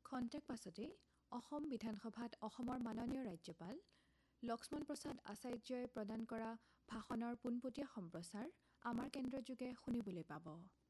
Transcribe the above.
খন্তেক পাছতেই অসম বিধানসভাত অসমৰ মাননীয় ৰাজ্যপাল লক্ষ্মণ প্ৰসাদ আচাৰ্যই প্ৰদান কৰা ভাষণৰ পোনপটীয়া সম্প্ৰচাৰ আমাৰ কেন্দ্ৰযোগে শুনিবলৈ পাব।